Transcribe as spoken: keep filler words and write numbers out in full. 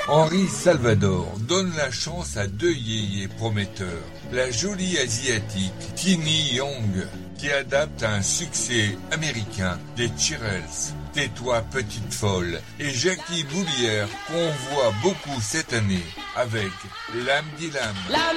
Henri Salvador donne la chance à deux yéyés prometteurs. La jolie asiatique Tini Young, qui adapte à un succès américain des Chirels, Tais-toi petite folle, et Jackie Boulière qu'on voit beaucoup cette année avec L'âme dit l'âme.